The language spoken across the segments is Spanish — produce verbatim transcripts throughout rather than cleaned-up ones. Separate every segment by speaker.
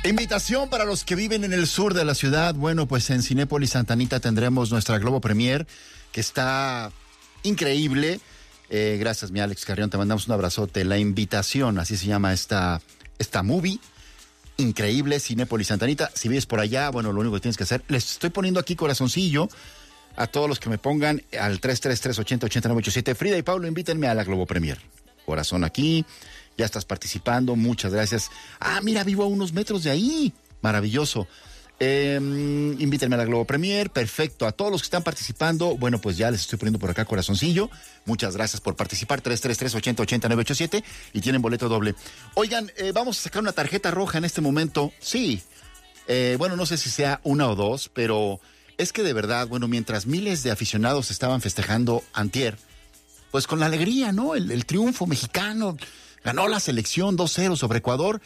Speaker 1: Invitación para los que viven en el sur de la ciudad. Bueno, pues en Cinépolis Santa Anita tendremos nuestra Globo Premier, que está increíble. Eh, gracias, mi Alex Carrión, te mandamos un abrazote. La invitación, así se llama esta, esta movie. Increíble, Cinépolis Santa Anita. Si vives por allá, bueno, lo único que tienes que hacer, les estoy poniendo aquí corazoncillo a todos los que me pongan al tres tres tres, ochenta, ochenta, nueve ochenta y siete. Frida y Pablo, invítenme a la Globo Premier. Corazón aquí. Ya estás participando, muchas gracias. Ah, mira, vivo a unos metros de ahí. Maravilloso. Eh, invítenme a la Globo Premier, perfecto. A todos los que están participando, bueno, pues ya les estoy poniendo por acá corazoncillo. Muchas gracias por participar. tres tres tres, ochenta, ochenta, nueve ochenta y siete y tienen boleto doble. Oigan, eh, vamos a sacar una tarjeta roja en este momento. Sí, eh, bueno, no sé si sea una o dos, pero es que de verdad, bueno, mientras miles de aficionados estaban festejando antier, pues con la alegría, ¿no? El, el triunfo mexicano. Ganó la selección dos cero sobre Ecuador.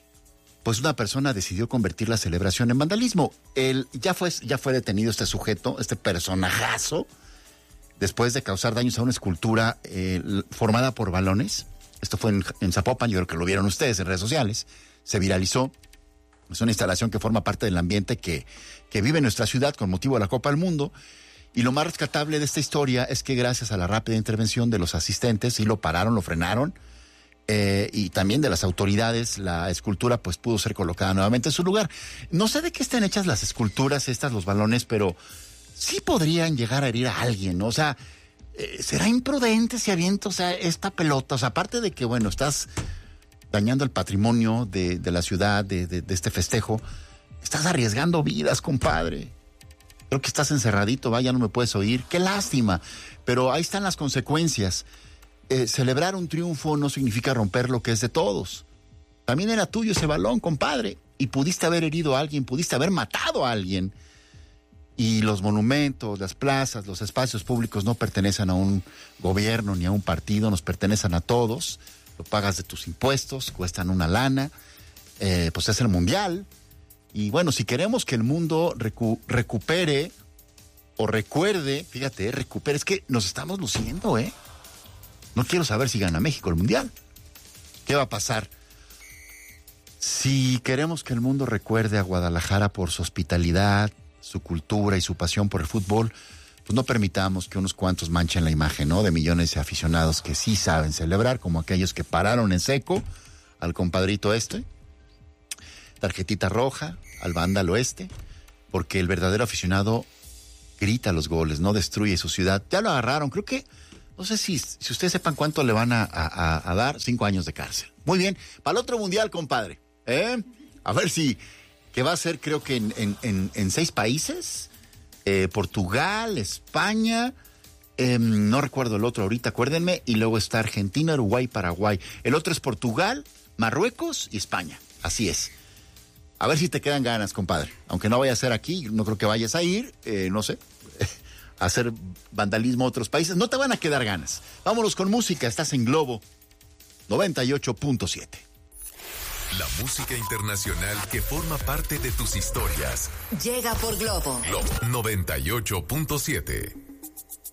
Speaker 1: Pues una persona decidió convertir la celebración en vandalismo. El, ya, fue, ya fue detenido este sujeto, este personajazo, después de causar daños a una escultura eh, formada por balones. Esto fue en, en Zapopan, yo creo que lo vieron ustedes en redes sociales. Se viralizó. Es una instalación que forma parte del ambiente que, que vive nuestra ciudad con motivo de la Copa del Mundo. Y lo más rescatable de esta historia es que gracias a la rápida intervención de los asistentes, sí lo pararon, lo frenaron, Eh, y también de las autoridades, la escultura pues pudo ser colocada nuevamente en su lugar. No sé de qué están hechas las esculturas estas, los balones, pero sí podrían llegar a herir a alguien, ¿no? O sea, eh, ¿será imprudente si aviento, o sea, esta pelota? O sea, aparte de que, bueno, estás dañando el patrimonio de, de la ciudad, de, de, de este festejo, estás arriesgando vidas, compadre. Creo que estás encerradito, vaya, no me puedes oír. Qué lástima, pero ahí están las consecuencias. Eh, celebrar un triunfo no significa romper lo que es de todos. También era tuyo ese balón, compadre, y pudiste haber herido a alguien, pudiste haber matado a alguien. Y los monumentos, las plazas, los espacios públicos no pertenecen a un gobierno ni a un partido, nos pertenecen a todos. Lo pagas de tus impuestos, cuestan una lana, eh, pues es el mundial. Y bueno, si queremos que el mundo recu- recupere o recuerde, fíjate, recupere, es que nos estamos luciendo, ¿eh? No quiero saber si gana México el mundial. ¿Qué va a pasar? Si queremos que el mundo recuerde a Guadalajara por su hospitalidad, su cultura y su pasión por el fútbol, pues no permitamos que unos cuantos manchen la imagen, ¿no? De millones de aficionados que sí saben celebrar, como aquellos que pararon en seco al compadrito este, tarjetita roja al vándalo este, porque el verdadero aficionado grita los goles, no destruye su ciudad. Ya lo agarraron, creo que no sé si, si ustedes sepan cuánto le van a, a, a dar, cinco años de cárcel. Muy bien, para el otro mundial, compadre. ¿eh? A ver si, que va a ser creo que en, en, en, en seis países, eh, Portugal, España, eh, no recuerdo el otro ahorita, acuérdenme, y luego está Argentina, Uruguay, Paraguay. El otro es Portugal, Marruecos y España, así es. A ver si te quedan ganas, compadre. Aunque no vaya a ser aquí, no creo que vayas a ir, eh, no sé. Hacer vandalismo a otros países, no te van a quedar ganas. Vámonos con música, estás en Globo noventa y ocho punto siete.
Speaker 2: La música internacional que forma parte de tus historias.
Speaker 3: Llega por Globo.
Speaker 2: Globo noventa y ocho punto siete.